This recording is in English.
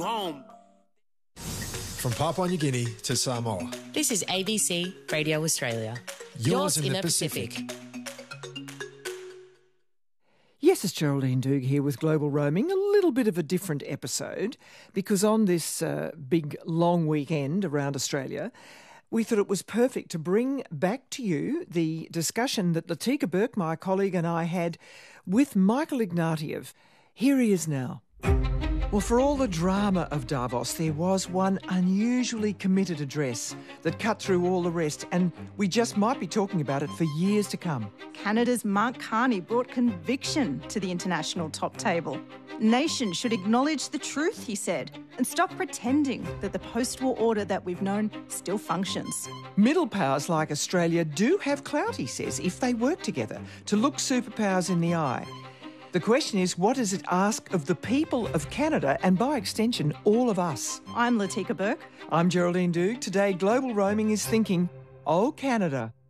new home. From Papua New Guinea to Samoa. This is ABC Radio Australia. Yours in the Pacific. Yes, it's Geraldine Doog here with Global Roaming. A little bit of a different episode because on this big long weekend around Australia, we thought it was perfect to bring back to you the discussion that Latika Burke, my colleague, and I had with Michael Ignatieff. Here he is now. Well, for all the drama of Davos, there was one unusually committed address that cut through all the rest, and we just might be talking about it for years to come. Canada's Mark Carney brought conviction to the international top table. Nations should acknowledge the truth, he said, and stop pretending that the post-war order that we've known still functions. Middle powers like Australia do have clout, he says, if they work together to look superpowers in the eye. The question is, what does it ask of the people of Canada and, by extension, all of us? I'm Latika Burke. I'm Geraldine Doog. Today, Global Roaming is thinking, oh, Canada.